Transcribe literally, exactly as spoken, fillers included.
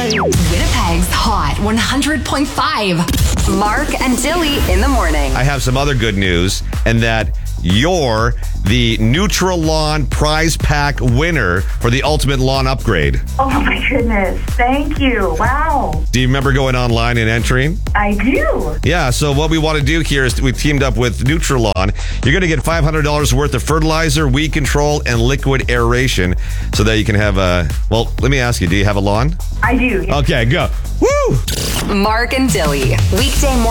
Winnipeg's Hot one hundred point five. Mark and Dilly in the morning. I have some other good news, and that you're the Neutral Lawn prize pack winner for the Ultimate Lawn Upgrade. Oh my goodness. Thank you. Wow. Do you remember going online and entering? I do. Yeah, so what we want to do here is we've teamed up with Neutral Lawn. You're going to get five hundred dollars worth of fertilizer, weed control, and liquid aeration so that you can have a... Well, let me ask you, do you have a lawn? I do. Okay, go. Woo! Mark and Dilly. Weekday morning.